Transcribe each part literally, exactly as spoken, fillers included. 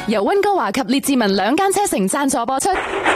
由溫哥華及列治文兩間車城贊助播出。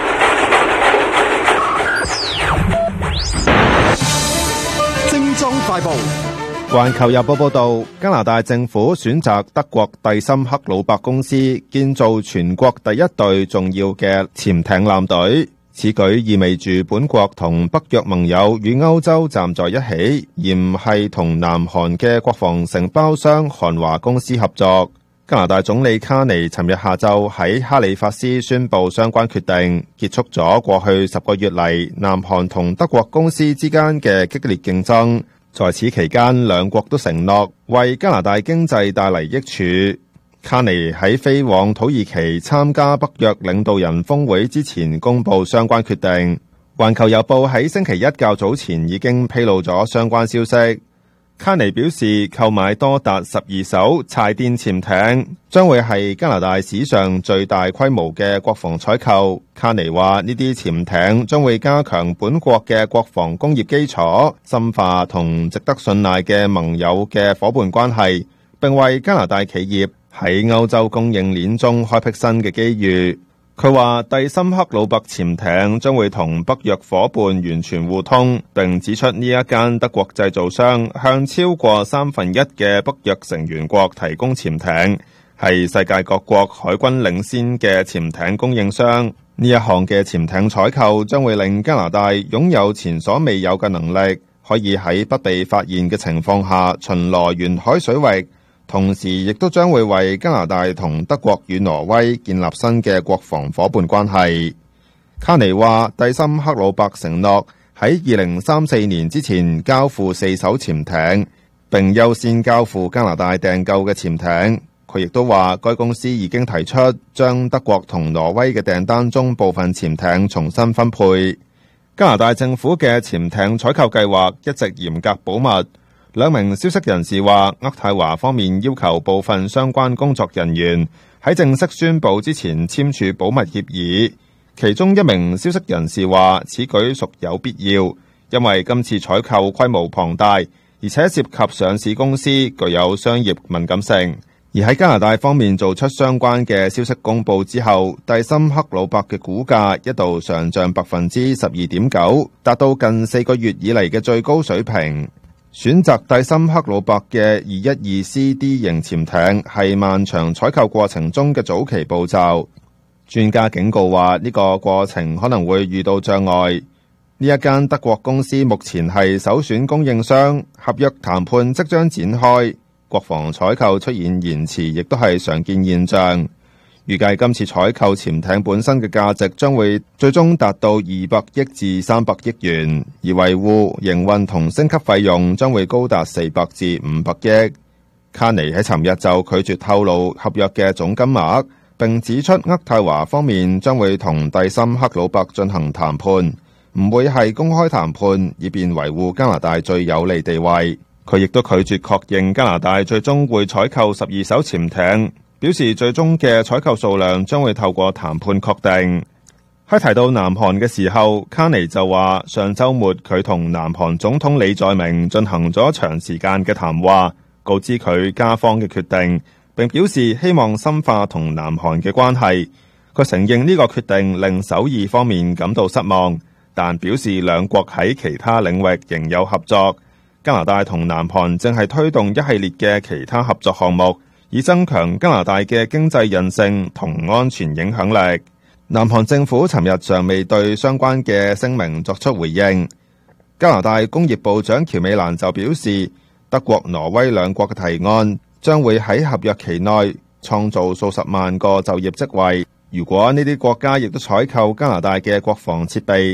精裝快報。 環球日報報道，加拿大政府選擇德國蒂森克魯伯公司建造全國第一隊重要嘅潛艇艦隊。此舉意味住本國同北約盟友與歐洲站在一起，而唔係同南韓嘅國防承包商韓華公司合作。加拿大總理卡尼尋日下晝喺哈里法斯宣布相關決定，結束咗過去十個月嚟南韓同德國公司之間嘅激烈競爭。在此期間，兩國都承諾為加拿大經濟帶嚟益處。卡尼喺飛往土耳其參加北約領導人峰會之前公布相關決定。環球郵報喺星期一較早前已經披露咗相關消息。卡尼表示，購買多達十二艘柴電潛艇，將會係加拿大史上最大規模嘅國防採購。卡尼話，呢啲潛艇將會加強本國嘅國防工業基礎，深化同值得信賴嘅盟友嘅夥伴關係，並為加拿大企業喺歐洲供應鏈中開闢新嘅機遇。佢話蒂森克魯伯潛艇將會同北約夥伴完全互通，並指出呢一間德國製造商向超過三分一嘅北約成員國提供潛艇，係世界各國海軍領先嘅潛艇供應商。呢一項嘅潛艇採購將會令加拿大擁有前所未有嘅能力，可以喺不被發現嘅情況下巡邏沿海水域。同時亦都將會為加拿大同德國與挪威建立新嘅國防夥伴關係。卡尼話，蒂森克魯伯承諾喺二零三四年之前交付四艘潛艇，並優先交付加拿大訂購嘅潛艇。佢亦都話，該公司已經提出將德國同挪威嘅訂單中部分潛艇重新分配。加拿大政府嘅潛艇採購計劃一直嚴格保密。兩名消息人士話，渥太華方面要求部分相關工作人員喺正式宣佈之前簽署保密協議。其中一名消息人士話，此舉屬有必要，因為今次採購規模龐大，而且涉及上市公司，具有商業敏感性。而喺加拿大方面做出相關嘅消息公佈之後，蒂森克魯伯嘅股價一度上漲百分之十二點九，達到近四個月以嚟嘅最高水平。選擇蒂森克魯伯嘅二一二 C D 型潛艇係漫長採購過程中嘅早期步驟。專家警告話，呢個過程可能會遇到障礙。呢一間德國公司目前係首選供應商，合約談判即將展開，國防採購出現延遲亦都係常見現象。預計今次採購潛艇本身嘅價值將會最終達到二百億至三百億元，而維護、營運同升級費用將會高達四百至五百億。卡尼喺尋日就拒絕透露合約嘅總金額，並指出渥太華方面將會同蒂森克魯伯進行談判，唔會係公開談判，以便維護加拿大最有利地位。佢亦都拒絕確認加拿大最終會採購十二艘潛艇，表示最終嘅採購數量將會透過談判確定。喺提到南韓嘅時候，卡尼就話上週末佢同南韓總統李在明進行咗長時間嘅談話，告知佢加方嘅決定，並表示希望深化同南韓嘅關係。佢承認呢個決定令首爾方面感到失望，但表示兩國喺其他領域仍有合作。加拿大同南韓正係推動一系列嘅其他合作項目，以增強加拿大嘅經濟韌性同安全影響力。南韓政府尋日尚未對相關嘅聲明作出回應。加拿大工業部長喬美蘭就表示，德國、挪威兩國嘅提案將會喺合約期內創造數十萬個就業職位。如果呢啲國家亦都採購加拿大嘅國防設備，